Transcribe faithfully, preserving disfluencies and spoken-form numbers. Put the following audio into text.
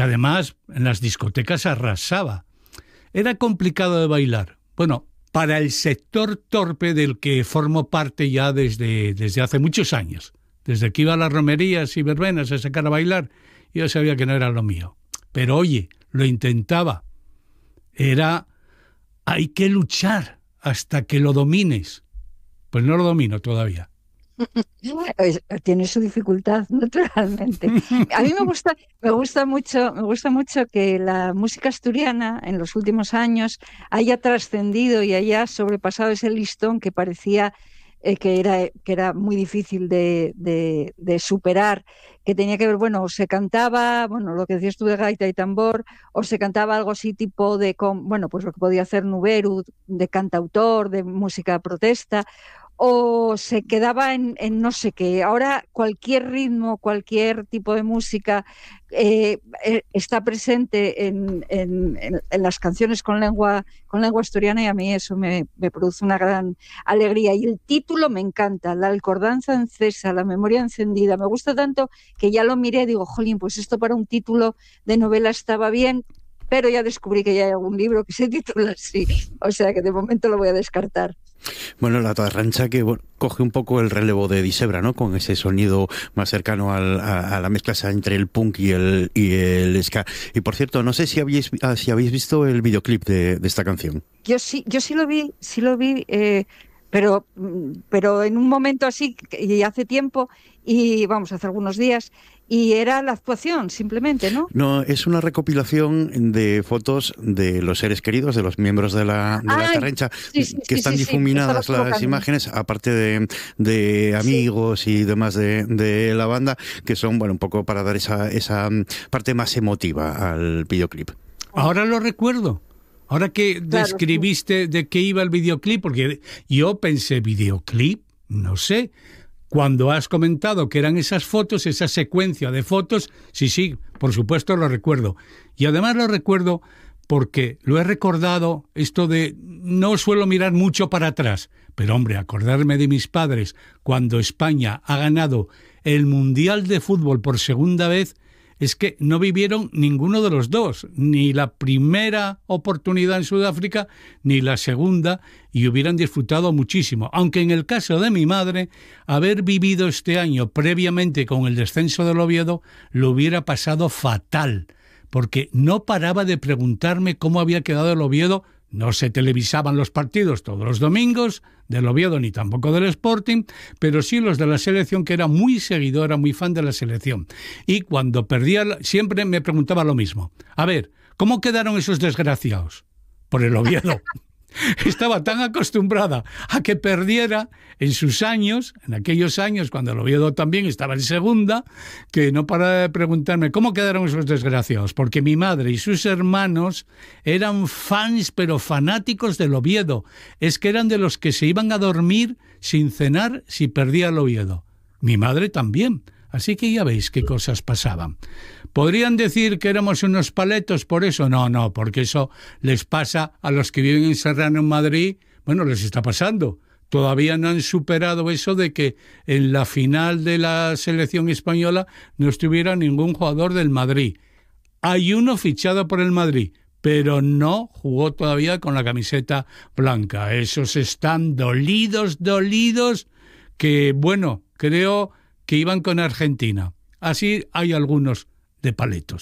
que además en las discotecas arrasaba. Era complicado de bailar. Bueno, para el sector torpe del que formo parte ya desde, desde hace muchos años. Desde que iba a las romerías y verbenas a sacar a bailar, yo sabía que no era lo mío. Pero oye, lo intentaba. Era, hay que luchar hasta que lo domines. Pues no lo domino todavía. Tiene su dificultad, naturalmente. A mí me gusta, me gusta mucho, me gusta mucho que la música asturiana en los últimos años haya trascendido y haya sobrepasado ese listón que parecía eh, que era que era muy difícil de, de, de superar, que tenía que ver, bueno, o se cantaba, bueno, lo que decías tú de gaita y tambor, o se cantaba algo así tipo de, bueno, pues lo que podía hacer Nuberu, de cantautor, de música protesta, o se quedaba en, en no sé qué. Ahora cualquier ritmo, cualquier tipo de música eh, eh, está presente en, en, en las canciones con lengua, con lengua asturiana, y a mí eso me, me produce una gran alegría. Y el título me encanta, La Alcordanza Encesa, la memoria encendida. Me gusta tanto que ya lo miré y digo, jolín, pues esto para un título de novela estaba bien, pero ya descubrí que ya hay algún libro que se titula así, o sea que de momento lo voy a descartar. Bueno, la Tarrancha que bueno, coge un poco el relevo de Disebra, ¿no? Con ese sonido más cercano al, a, a la mezcla entre el punk y el, y el ska. Y por cierto, no sé si habéis, si habéis visto el videoclip de, de esta canción. Yo sí, yo sí lo vi, sí lo vi, eh, pero, pero en un momento así, y hace tiempo, y vamos, hace algunos días, y era la actuación, simplemente, ¿no? No, es una recopilación de fotos de los seres queridos, de los miembros de la, de la Tarrancha, sí, sí, que sí, están sí, difuminadas sí, las imágenes, aparte de, de amigos sí. y demás de, de la banda, que son, bueno, un poco para dar esa, esa parte más emotiva al videoclip. Ahora lo recuerdo. Ahora que claro, describiste sí. de qué iba el videoclip, porque yo pensé, ¿videoclip? No sé. Cuando has comentado que eran esas fotos, esa secuencia de fotos, sí, sí, por supuesto lo recuerdo. Y además lo recuerdo porque lo he recordado, esto de no suelo mirar mucho para atrás, pero hombre, acordarme de mis padres cuando España ha ganado el Mundial de Fútbol por segunda vez, es que no vivieron ninguno de los dos, ni la primera oportunidad en Sudáfrica, ni la segunda, y hubieran disfrutado muchísimo. Aunque en el caso de mi madre, haber vivido este año previamente con el descenso del Oviedo, lo hubiera pasado fatal, porque no paraba de preguntarme cómo había quedado el Oviedo. No se televisaban los partidos todos los domingos del Oviedo ni tampoco del Sporting, pero sí los de la selección, que era muy seguidora, muy fan de la selección. Y cuando perdía, siempre me preguntaba lo mismo. A ver, ¿cómo quedaron esos desgraciados? Por el Oviedo. Estaba tan acostumbrada a que perdiera en sus años, en aquellos años cuando el Oviedo también estaba en segunda, que no paraba de preguntarme cómo quedaron esos desgraciados, porque mi madre y sus hermanos eran fans, pero fanáticos del Oviedo. Es que eran de los que se iban a dormir sin cenar si perdía el Oviedo. Mi madre también. Así que ya veis qué cosas pasaban. ¿Podrían decir que éramos unos paletos por eso? No, no, porque eso les pasa a los que viven en Serrano, en Madrid. Bueno, les está pasando. Todavía no han superado eso de que en la final de la selección española no estuviera ningún jugador del Madrid. Hay uno fichado por el Madrid, pero no jugó todavía con la camiseta blanca. Esos están dolidos, dolidos, que, bueno, creo que iban con Argentina. Así hay algunos de paletos.